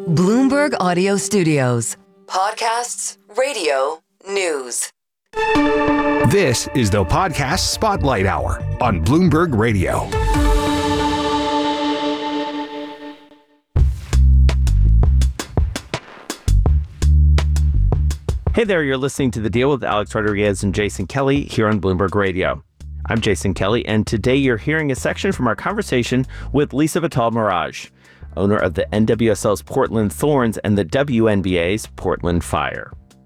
Bloomberg Audio Studios. Podcasts, radio, news. This is the Podcast Spotlight Hour on Bloomberg Radio. Hey there, you're listening to The Deal with Alex Rodriguez and Jason Kelly here on Bloomberg Radio. I'm Jason Kelly, and today you're hearing a section from our conversation with Lisa Vitale-Maraj, owner of the NWSL's Portland Thorns and the WNBA's Portland Fire.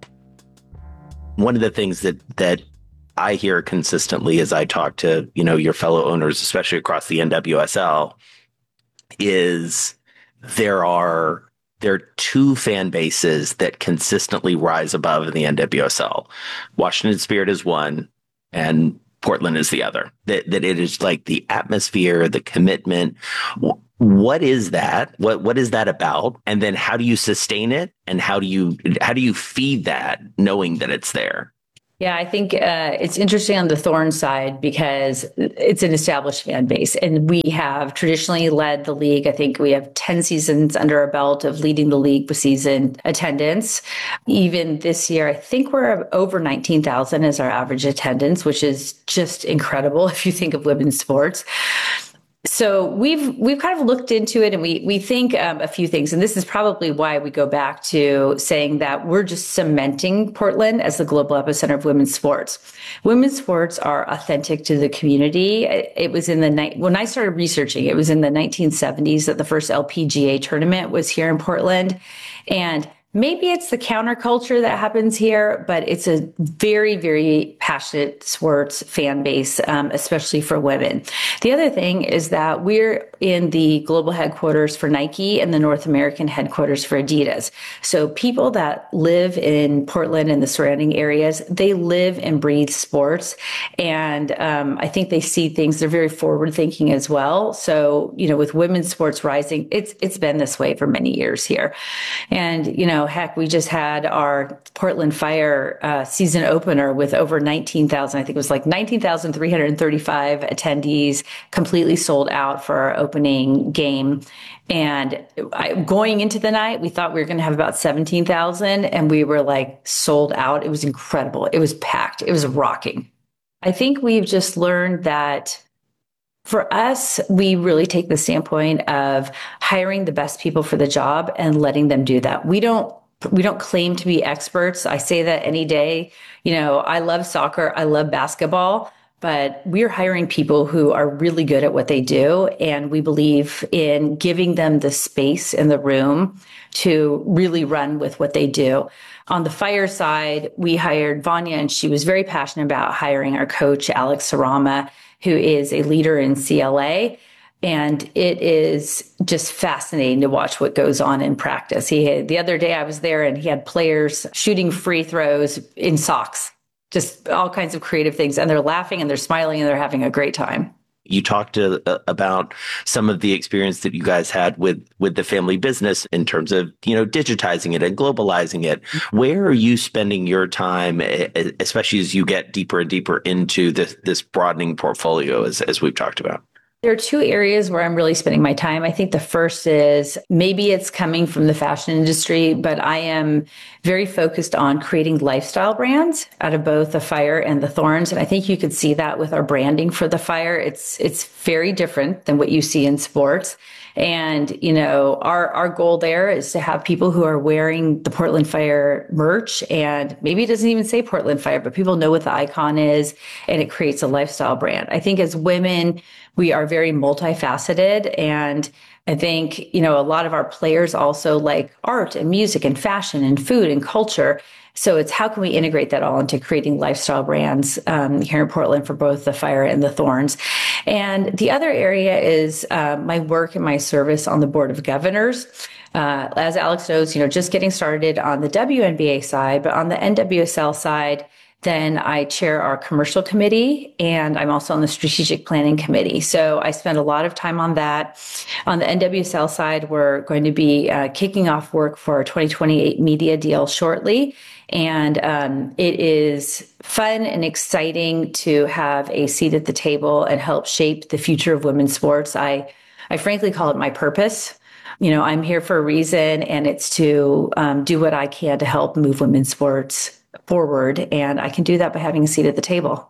One of the things that I hear consistently as I talk to, your fellow owners, especially across the NWSL, is there are two fan bases that consistently rise above in the NWSL. Washington Spirit is one, and Portland is the other. That it is like the atmosphere, the commitment. What is that? What is that about? And then how do you sustain it? And how do you feed that, knowing that it's there? Yeah, I think it's interesting on the Thorn side because it's an established fan base, and we have traditionally led the league. I think we have 10 seasons under our belt of leading the league with season attendance. Even this year, I think we're over 19,000 as our average attendance, which is just incredible if you think of women's sports. So we've kind of looked into it, and we think a few things, and this is probably why we go back to saying that we're just cementing Portland as the global epicenter of women's sports. Women's sports are authentic to the community. It was when I started researching, it was in the 1970s that the first LPGA tournament was here in Portland, and maybe it's the counterculture that happens here, but it's a very, very passionate sports fan base, especially for women. The other thing is that we're in the global headquarters for Nike and the North American headquarters for Adidas. So people that live in Portland and the surrounding areas, they live and breathe sports. And I think they see things, they're very forward thinking as well. So, with women's sports rising, it's been this way for many years here. And, heck, we just had our Portland Fire season opener with over 19,000. I think it was like 19,335 attendees, completely sold out for our opening game. And going into the night, we thought we were going to have about 17,000, and we were like sold out. It was incredible. It was packed. It was rocking. I think we've just learned that for us, we really take the standpoint of hiring the best people for the job and letting them do that. We don't claim to be experts. I say that any day. I love soccer. I love basketball, but we're hiring people who are really good at what they do. And we believe in giving them the space in the room to really run with what they do. On the Fire side, we hired Vanya, and she was very passionate about hiring our coach, Alex Sarama, who is a leader in CLA. And it is just fascinating to watch what goes on in practice. The other day I was there, and he had players shooting free throws in socks, just all kinds of creative things. And they're laughing and they're smiling and they're having a great time. You talked about some of the experience that you guys had with the family business in terms of, digitizing it and globalizing it. Where are you spending your time, especially as you get deeper and deeper into this broadening portfolio, as we've talked about? There are two areas where I'm really spending my time. I think the first is maybe it's coming from the fashion industry, but I am very focused on creating lifestyle brands out of both the Fire and the Thorns. And I think you could see that with our branding for the Fire. It's very different than what you see in sports. And, our goal there is to have people who are wearing the Portland Fire merch, and maybe it doesn't even say Portland Fire, but people know what the icon is, and it creates a lifestyle brand. I think as women, we are very multifaceted, and I think, a lot of our players also like art and music and fashion and food and culture. So it's how can we integrate that all into creating lifestyle brands here in Portland for both the Fire and the Thorns. And the other area is my work and my service on the Board of Governors. As Alex knows, just getting started on the WNBA side, but on the NWSL side, then I chair our commercial committee, and I'm also on the strategic planning committee. So I spend a lot of time on that. On the NWSL side, we're going to be kicking off work for our 2028 media deal shortly. And it is fun and exciting to have a seat at the table and help shape the future of women's sports. I frankly call it my purpose. I'm here for a reason, and it's to do what I can to help move women's sports forward. And I can do that by having a seat at the table.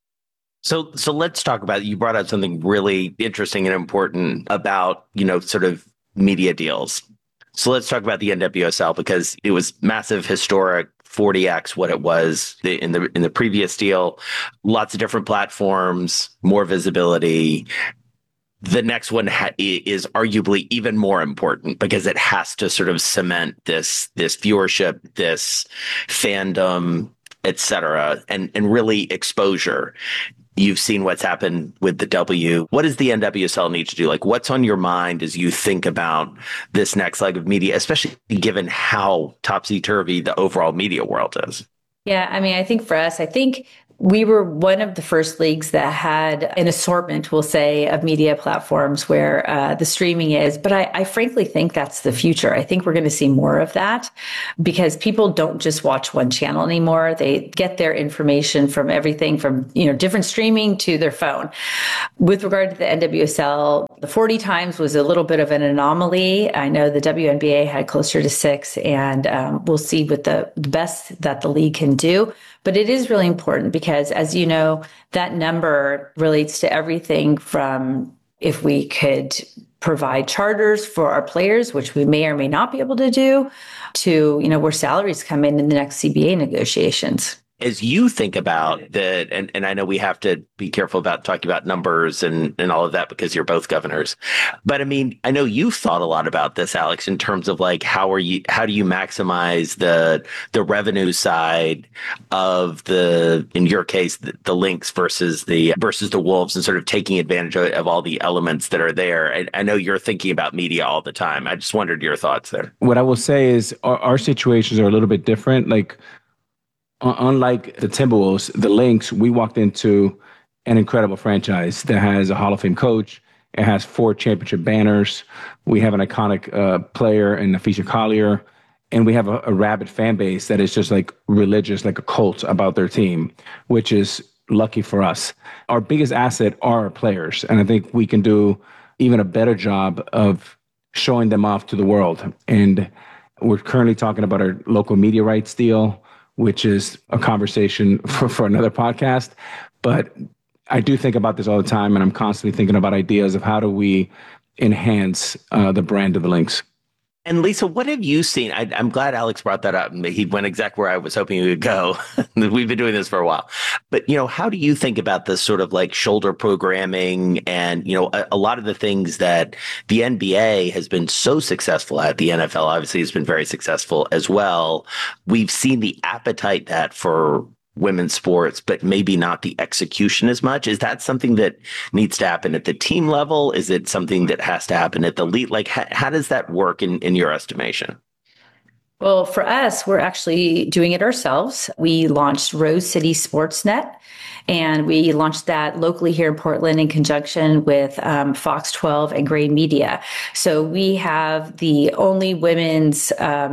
So let's talk about, you brought up something really interesting and important about, sort of media deals. So let's talk about the NWSL, because it was massive, historic, 40x what it was in the previous deal. Lots of different platforms, more visibility. The next one is arguably even more important because it has to sort of cement this viewership, this fandom, et cetera, and really exposure. You've seen what's happened with the W. What does the NWSL need to do? Like, what's on your mind as you think about this next leg of media, especially given how topsy-turvy the overall media world is? Yeah, I think for us, we were one of the first leagues that had an assortment, we'll say, of media platforms where the streaming is. But I frankly think that's the future. I think we're going to see more of that because people don't just watch one channel anymore. They get their information from everything from, different streaming to their phone. With regard to the NWSL, the 40 times was a little bit of an anomaly. I know the WNBA had closer to 6, and we'll see what the best that the league can do. But it is really important because, as you know, that number relates to everything from if we could provide charters for our players, which we may or may not be able to do, to, where salaries come in the next CBA negotiations. As you think about that, and I know we have to be careful about talking about numbers and all of that because you're both governors. But I know you've thought a lot about this, Alex, in terms of like how do you maximize the revenue side of in your case, the Lynx versus the Wolves, and sort of taking advantage of all the elements that are there. I know you're thinking about media all the time. I just wondered your thoughts there. What I will say is our situations are a little bit different. Like, unlike the Timberwolves, the Lynx, we walked into an incredible franchise that has a Hall of Fame coach. It has 4 championship banners. We have an iconic player in Afisha Collier. And we have a rabid fan base that is just like religious, like a cult about their team, which is lucky for us. Our biggest asset are our players. And I think we can do even a better job of showing them off to the world. And we're currently talking about our local media rights deal, which is a conversation for another podcast. But I do think about this all the time, and I'm constantly thinking about ideas of how do we enhance the brand of the Lynx. And Lisa, what have you seen? I'm glad Alex brought that up. He went exactly where I was hoping he would go. We've been doing this for a while. But, how do you think about this sort of like shoulder programming and, a lot of the things that the NBA has been so successful at? The NFL obviously has been very successful as well. We've seen the appetite that for women's sports, but maybe not the execution as much. Is that something that needs to happen at the team level? Is it something that has to happen at the league? Like, how does that work in your estimation? Well, for us, we're actually doing it ourselves. We launched Rose City Sportsnet, and we launched that locally here in Portland in conjunction with Fox 12 and Gray Media. So we have the only women's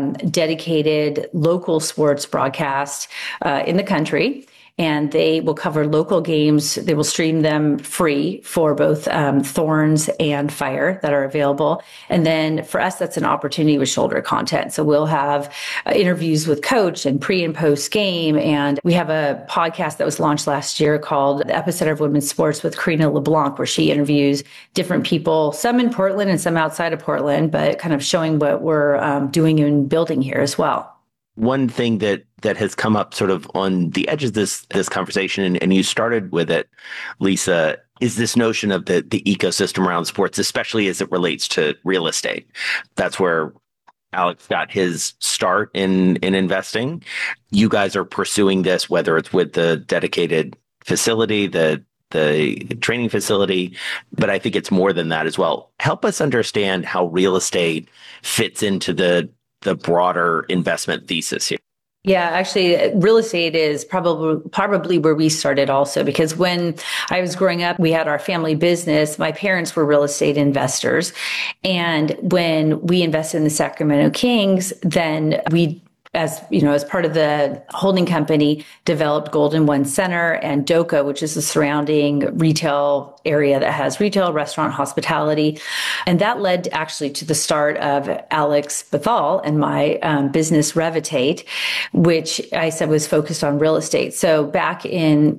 dedicated local sports broadcast in the country. And they will cover local games. They will stream them free for both Thorns and Fire that are available. And then for us, that's an opportunity with shoulder content. So we'll have interviews with coach and pre and post game. And we have a podcast that was launched last year called The Epicenter of Women's Sports with Karina LeBlanc, where she interviews different people, some in Portland and some outside of Portland, but kind of showing what we're doing and building here as well. One thing that has come up sort of on the edge of this conversation, and you started with it, Lisa, is this notion of the ecosystem around sports, especially as it relates to real estate. That's where Alex got his start in investing. You guys are pursuing this, whether it's with the dedicated facility, the training facility, but I think it's more than that as well. Help us understand how real estate fits into the broader investment thesis here. Yeah, actually, real estate is probably where we started also, because when I was growing up, we had our family business. My parents were real estate investors. And when we invested in the Sacramento Kings, then we as part of the holding company, developed Golden One Center and DOCA, which is the surrounding retail area that has retail, restaurant, hospitality. And that led actually to the start of Alex Bethal and my business Revitate, which I said was focused on real estate. So back in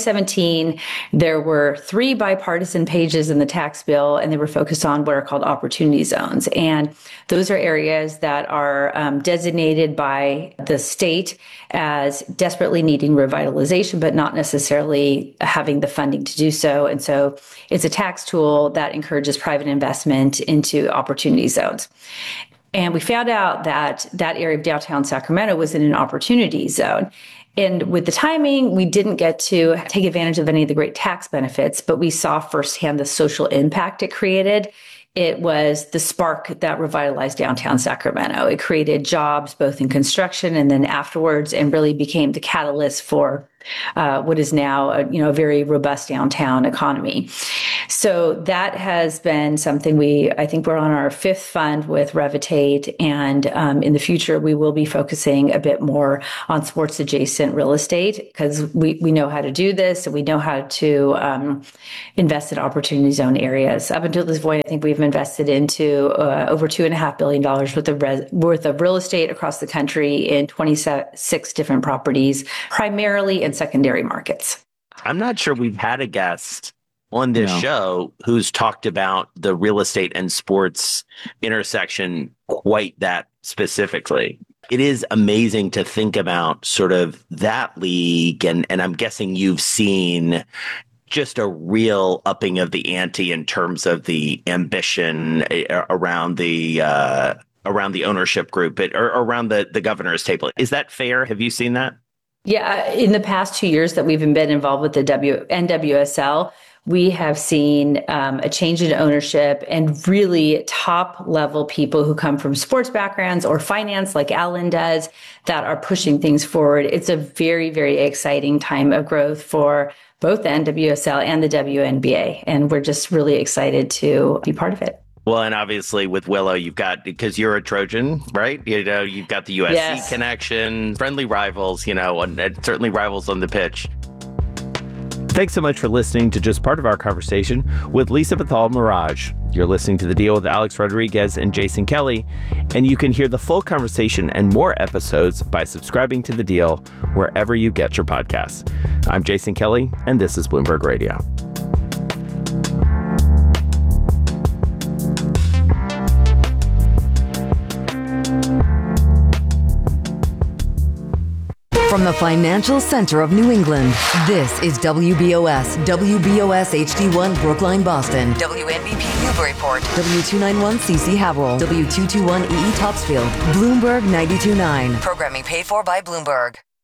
2017, there were 3 bipartisan pages in the tax bill, and they were focused on what are called opportunity zones. And those are areas that are designated by the state as desperately needing revitalization, but not necessarily having the funding to do so. And so it's a tax tool that encourages private investment into opportunity zones. And we found out that that area of downtown Sacramento was in an opportunity zone. And with the timing, we didn't get to take advantage of any of the great tax benefits, but we saw firsthand the social impact it created. It was the spark that revitalized downtown Sacramento. It created jobs both in construction and then afterwards, and really became the catalyst for what is now a very robust downtown economy. So that has been something I think we're on our 5th fund with Revitate, and in the future we will be focusing a bit more on sports adjacent real estate, because we know how to do this and we know how to invest in opportunity zone areas. Up until this point, I think we've invested into over $2.5 billion worth of real estate across the country in 26 different properties, primarily in secondary markets. I'm not sure we've had a guest on this show who's talked about the real estate and sports intersection quite that specifically. It is amazing to think about sort of that league, and I'm guessing you've seen just a real upping of the ante in terms of the ambition around the ownership group, or around the governor's table. Is that fair? Have you seen that? Yeah, in the past 2 years that we've been involved with the NWSL, we have seen a change in ownership, and really top level people who come from sports backgrounds or finance, like Alan does, that are pushing things forward. It's a very, very exciting time of growth for both the NWSL and the WNBA. And we're just really excited to be part of it. Well, and obviously with Willow, you've got, because you're a Trojan, right? You've got the USC connection, friendly rivals, and certainly rivals on the pitch. Thanks so much for listening to just part of our conversation with Lisa Bethal Merage. You're listening to The Deal with Alex Rodriguez and Jason Kelly, and you can hear the full conversation and more episodes by subscribing to The Deal wherever you get your podcasts. I'm Jason Kelly, and this is Bloomberg Radio. From the financial center of New England, this is WBOS HD1 Brookline, Boston, WNBP Newburyport, W291CC Haverhill, W221EE Topsfield, Bloomberg 92.9. Programming paid for by Bloomberg.